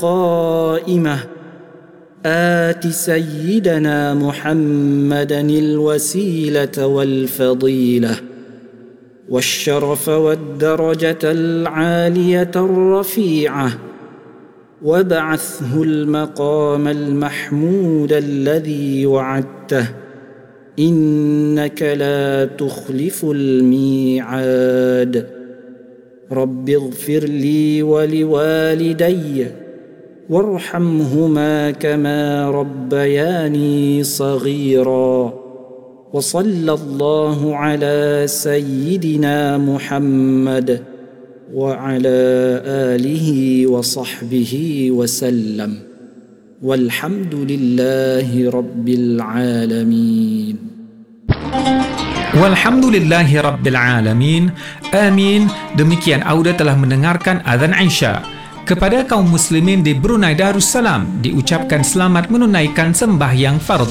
القائمة آت سيدنا محمدا الوسيلة والفضيلة والشرف والدرجة العالية الرفيعة وابعثه المقام المحمود الذي وعدته إنك لا تخلف الميعاد رب اغفر لي ولوالدي وارحمهما كما ربياني صغيرا وصلى الله على سيدنا محمد وعلى آله وصحبه وسلم والحمد لله رب العالمين. Walhamdulillahi Rabbil Alamin. Amin. Demikian Auda telah mendengarkan azan Isya. Kepada kaum muslimin di Brunei Darussalam diucapkan selamat menunaikan sembahyang fardu